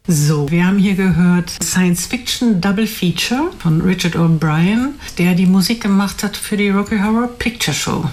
So, wir haben hier gehört Science Fiction Double Feature von Richard O'Brien, der die Musik gemacht hat für die Rocky Horror Picture Show.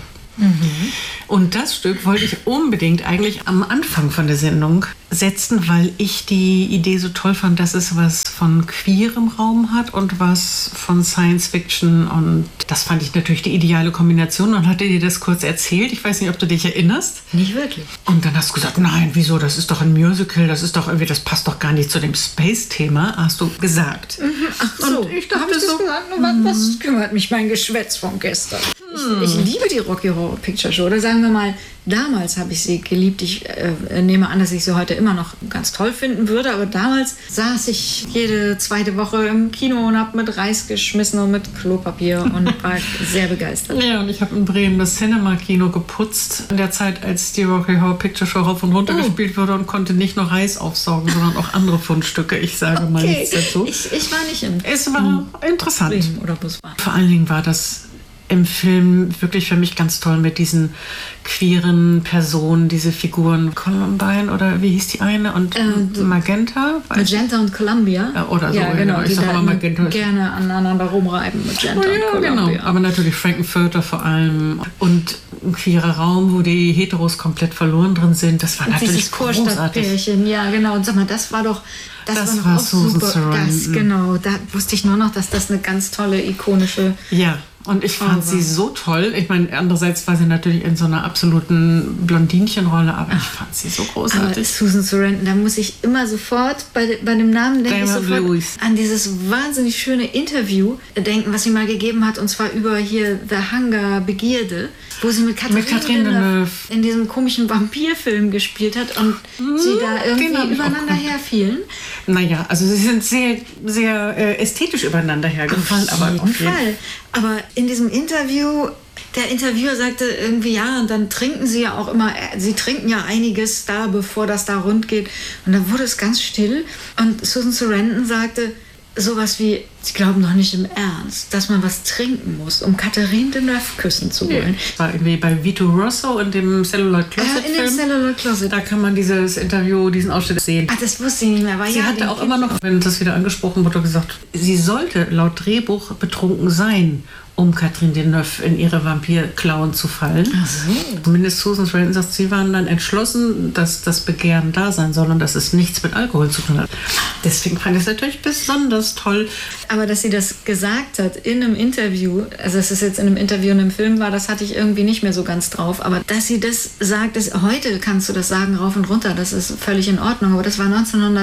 Und das Stück wollte ich unbedingt eigentlich am Anfang von der Sendung setzen, weil ich die Idee so toll fand, dass es was von queerem Raum hat und was von Science Fiction. Und das fand ich natürlich die ideale Kombination und hatte dir das kurz erzählt. Ich weiß nicht, ob du dich erinnerst. Nicht wirklich. Und dann hast du gesagt, nein, wieso, das ist doch ein Musical, das ist doch irgendwie, das passt doch gar nicht zu dem Space-Thema, hast du gesagt. Ach so, und ich dachte hab ich das so, gesagt? Was kümmert mich mein Geschwätz von gestern? Ich liebe die Rocky Horror Picture Show. Oder sagen wir mal, damals habe ich sie geliebt. Ich nehme an, dass ich sie heute immer noch ganz toll finden würde. Aber damals saß ich jede zweite Woche im Kino und habe mit Reis geschmissen und mit Klopapier und war sehr begeistert. Ja, und ich habe in Bremen das Cinema-Kino geputzt in der Zeit, als die Rocky Horror Picture Show rauf und runter gespielt wurde und konnte nicht nur Reis aufsaugen, sondern auch andere Fundstücke. Ich sage mal nichts dazu. Ich war nicht im Es war interessant. Bremen oder Busbahn. Vor allen Dingen war das im Film wirklich für mich ganz toll mit diesen queeren Personen, diese Figuren Columbine oder wie hieß die eine und Magenta? Magenta und Columbia. Oder so, ja, genau. Ich sage immer Magenta. Gerne aneinander rumreiben, Magenta und Columbia. Genau. Aber natürlich Frankenfurter vor allem und ein queerer Raum, wo die Heteros komplett verloren drin sind. Das war und natürlich dieses großartig. Vorstadtpärchen, ja genau. Und sag mal, das war doch das war auch Susan super. Sarandon. Genau, da wusste ich nur noch, dass das eine ganz tolle, ikonische... Ja, und ich fand sie so toll. Ich meine, andererseits war sie natürlich in so einer absoluten Blondinchenrolle, aber ich fand sie so großartig. Aber Susan Sarandon, da muss ich immer sofort bei dem Namen denke ich sofort an dieses wahnsinnig schöne Interview denken, was sie mal gegeben hat, und zwar über hier The Hunger, Begierde, wo sie mit Catherine Deneuve in diesem komischen Vampirfilm gespielt hat und sie da irgendwie übereinander herfielen. Naja, also sie sind sehr, sehr ästhetisch übereinander hergefallen. Auf jeden Fall. Aber in diesem Interview, der Interviewer sagte irgendwie, ja, und dann trinken sie ja auch immer, sie trinken ja einiges da, bevor das da rund geht. Und dann wurde es ganz still und Susan Sarandon sagte sowas wie, sie glauben doch nicht im Ernst, dass man was trinken muss, um Catherine Deneuve küssen zu wollen. Das war irgendwie bei Vito Rosso in dem Celluloid Closet Film. In dem Celluloid Closet. Da kann man dieses Interview, diesen Ausschnitt sehen. Ach, das wusste ich nicht mehr. Sie hatte auch immer noch, wenn das wieder angesprochen wurde, gesagt, sie sollte laut Drehbuch betrunken sein, um Catherine Deneuve in ihre Vampir-Klauen zu fallen. Ach so. Zumindest Susan Sarandon sagt, sie waren dann entschlossen, dass das Begehren da sein soll und dass es nichts mit Alkohol zu tun hat. Deswegen fand ich es natürlich besonders toll. Aber dass sie das gesagt hat in einem Interview, also dass es jetzt in einem Interview und einem Film war, das hatte ich irgendwie nicht mehr so ganz drauf. Aber dass sie das sagt, heute kannst du das sagen, rauf und runter, das ist völlig in Ordnung. Aber das war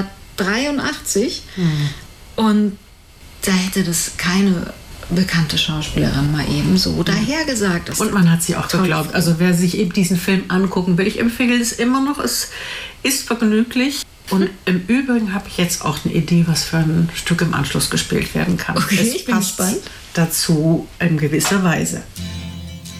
1983 und da hätte das keine bekannte Schauspielerin mal eben so dahergesagt. Und man hat sie auch geglaubt. Also wer sich eben diesen Film angucken will, ich empfehle es immer noch. Es ist vergnüglich. Und im Übrigen habe ich jetzt auch eine Idee, was für ein Stück im Anschluss gespielt werden kann. Okay, es ich bin gespannt. Dazu in gewisser Weise.